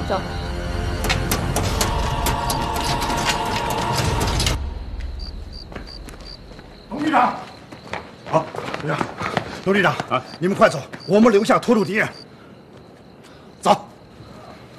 走。 董局长，好，队长，董局长啊，你们快走，我们留下拖住敌人。